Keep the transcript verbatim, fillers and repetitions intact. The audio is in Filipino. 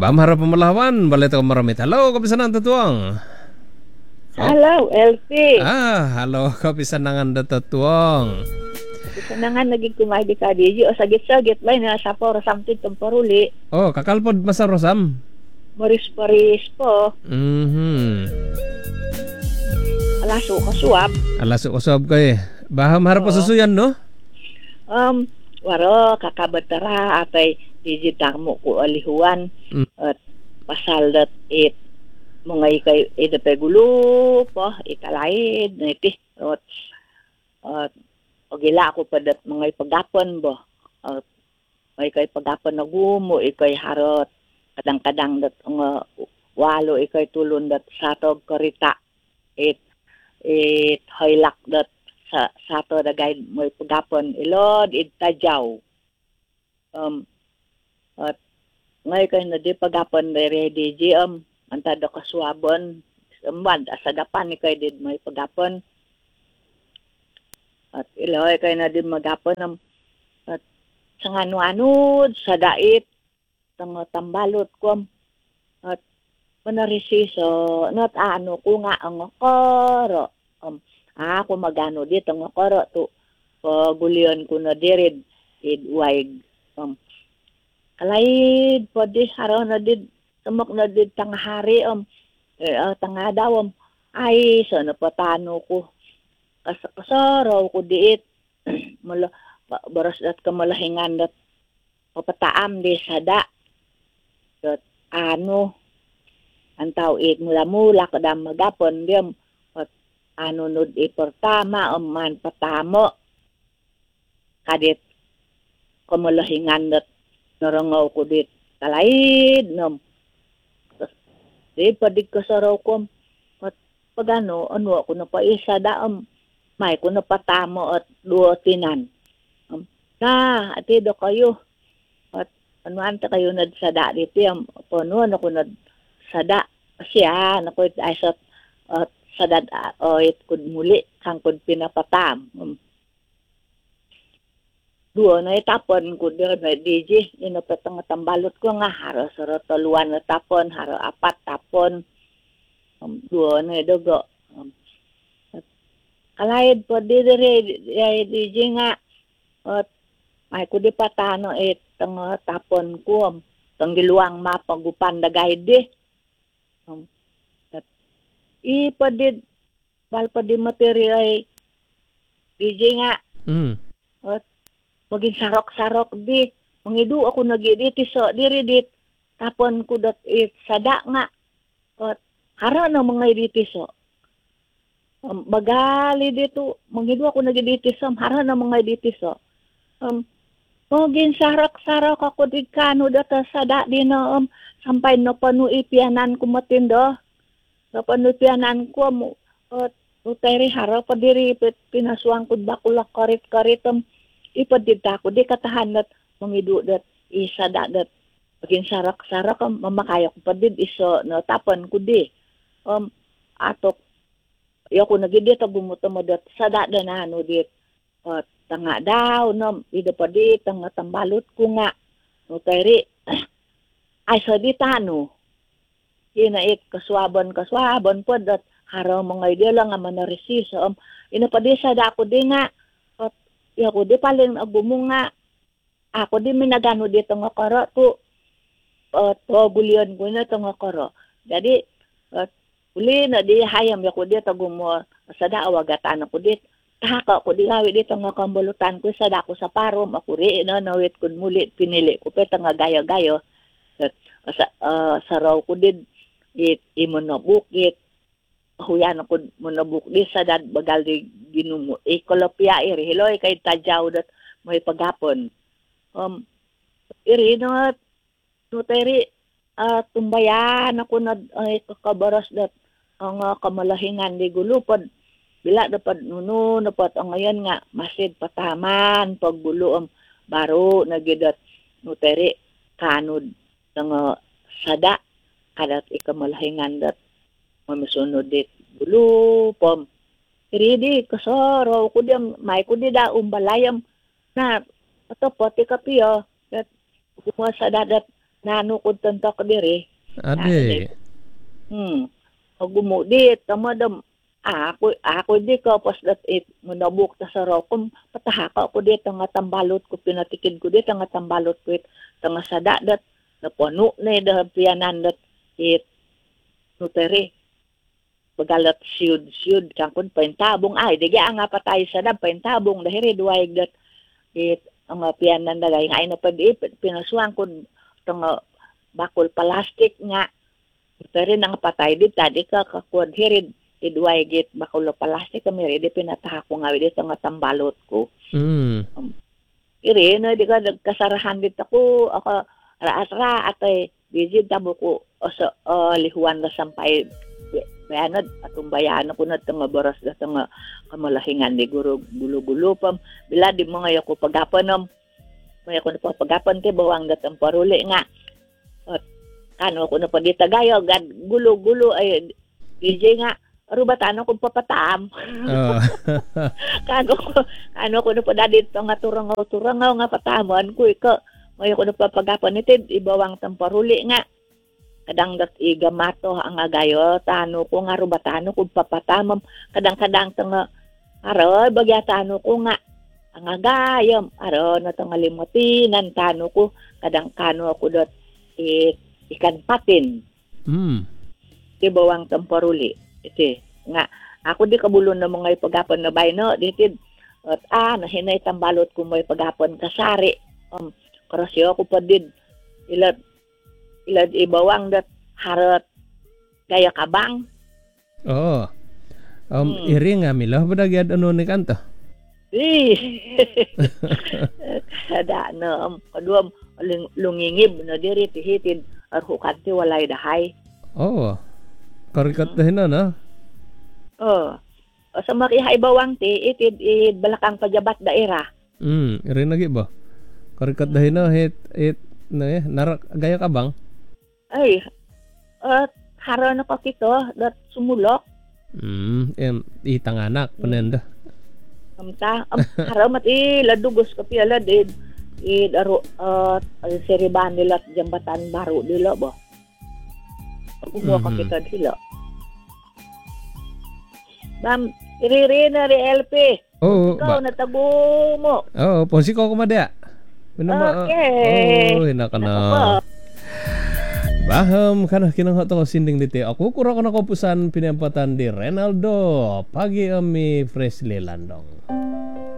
Bam harap pemelawan balita maramit. Halo, kapisanan tatuang. Hello, L P. Ah, halo kapisanangan tatuang. Kapisanangan lagi kumay di kadiji o sagit-sagit bay na sa por samtid temporuli. Oh, kakalpod masa rosam. Moris-paris po. Mhm. Alaso ka suwap. Alas usab kay. Baham harap Oo. pasusuyan no? Um, waro kakabatara atay digital mo ko alihuan Mm. at pasal dat it mga ikay ida gulo po ikalaid niti at at ogila ako pa dat mga ipagapon bo at may kay pagapon na gumo ikay harot kadang-kadang dat nga walo ikay tulon dat satog korita it it haylak dat sa sato dagay may pagapon ilod it tajaw um at ngay kay na di pagapon ready di um antado kaswabon umad asa dapan ni kay did may pagapon at iloy kay na di magapon um, at sanganu-anud sa dait tang tambalot ko at manarisiso not ano ko nga ang koro um ako magano dito ang koro to pagulion ko na dirid id waig um kalaid pwede haro na did tumok na did tanghari um eh, uh, tangadaw um ay so napatano ko kas kasaraw ko diit mala baras at kamalahingan dat papataam di sada dat ano antaw it mula-mula kadam magapon diam at ano nud iportama um man patamo kadit kamalahingan dat narangaw ko dit kalaid nom di padig kasaraw ko at pagano ano ako na paisa daam may ko na patamo at duotinan um, na ati do kayo at ano anta kayo nadsada dito yung puno ako nadsada siya naku it asat at sadad o it kud muli kang kud pinapatam um, duo na itapon ko dir na D J ino patang tambalot ko nga haro saro tuluan na tapon haro apat tapon um, duo na dogo um, kalaid po di dire D J nga at ay ko di patano it tang tapon ko tang giluang mapagupan dagay di um, at i padid bal pa di material D J nga Mm. at maging sarok-sarok di mangidu ako nagiditi so diri dit tapon ko dat it sada nga at hara na mga iditi so um, bagali dito mangidu ako nagiditi so hara na mga iditi so um maging sarok-sarok ako di kano data sada di na um, sampay no panu ipianan ko matindo no panu ipianan ko mo at utayri hara pa diri pinasuang ko bakulak karit-karit um, ipadita ko di katahanat mangidu dat isa dat dat pagin sarak-sarak um, mamakaya ko padid iso no tapan ko di um atok yo ko nagidi ta gumuto mo dat sada na ano dit uh, tanga daw no ida padi tanga tambalot ko nga no tayri ay sa di tano ina it kaswaban kaswaban po dat haraw mga idea lang nga manarisiso um ina padi sada ko di nga ya ko di paling agumo nga ako di minagano dito nga karo to uh, to bulion ko na to nga karo jadi uh, uli na di hayam ya ko dito gumo sa daawagatan ako dit taka ko di gawi dito nga kambulutan ko sa dako sa parom ako ri no nawit kun muli pinili ko peta nga gaya-gayo at sa uh, saraw ko did it imonobukit huyan ako monobuk di sa dad bagal di ginumo ekolopia iri hiloy kay tajaw dat may pagapon um iri no tuteri uh, tumbayan ako na ay kakabaras dat ang uh, kamalahingan di gulupod bila dapat nuno dapat ang ngayon nga masid pataman pagbulo um, baro nagidat nuteri kanod ng uh, sada kadat ikamalahingan dat mamisunod dit bulo pom ready kasaro ko di may ko di da umbalayam na ato pati kapiyo that mo sa dadat nano ko tantok diri. Ade. Hmm. O gumudit, tamadam. Ako, ako di ko, pas dat it, manabuk ta sa rokom, patahaka ko dit, nga tambalot ko, pinatikid ko dit, nga tambalot ko it, nga sada dat, napuno na da piyanan dat, it, nuteri. Pagalat siyud, siyud, kangkon, paintabong, ay, di nga patay sa dab, paintabong, dahiri, duwag dat, it, ang piyanan da, nga ay napag-ip, pinasuang ko, nga bakol plastic nga, pero nang patay dit, tadi ka kakuad hirid, idway git bakol plastic kami rin, di pinataha ko nga, dito nga tambalot ko. Mm. Um, iri, no, di ka nagkasarahan dit ako, ako, raas-ra, atay, digid tabo ko, o sa, uh, lihuan na sampay, bayanad, atong bayan ako na nga baras na nga kamalahingan di guro, gulo-gulo pam, bila di mo ngayon ko pagapan, may ako na pagapan, ti bawang datang paruli nga, at kano ako na pa di tagayo, gad gulo-gulo ay D J nga, arubatan ako papataam. Oh. kano ko, kano ko na pa dadit nga turangaw-turangaw nga pataman ko, ika, may ako na papagapan itid, ibawang tamparuli nga, kadang dat igamato ang agayo, tano ko nga rubatano ko papatamam, kadang-kadang tanga, aroy, bagyatano ko nga, ang agayam, aroy, na tanga limutinan, tano ko, kadang kano ako dot, it, ikan patin. Mm. Ti bawang temporuli. Iti nga ako di kabulon na mga ipagapon na bayno ditid at ah nahinay tambalot ko mo ipagapon kasari. Um karasyo ko pa did ilad ilad ibawang dat harot kaya kabang. Oo. Um Hmm. iri nga mila padagyad ano ni kanto. Eh. Kada na um, kadua ling- lungingib na diri tihitid arhukat ti walay dahay. Oo. Karikat dahin na na. Oh. O sa makihay bawang ti itid it, balakang pajabat daira. Mm, iri nagi ba? Karikat dahin na hit it na eh narak gaya ka bang? Ay. At haro na ko kito dat sumulok. Mm, em itanganak panenda. Amta am haro mat i ladugos ka piala did i daro at uh, seriban nila at jambatan baru dila ba. Kumuha ka Mhm. kita dila. Bam, iriri na ri L P. Oo, Ikaw ba. natago mo. Oo, ponsi ko kumadya. Okay. Oh, hina ka na. Nako. Baham kana kinang to sinding dite. Ako kura kana ko pusan pinampatan di Renaldo pagi ami Fresley Landong.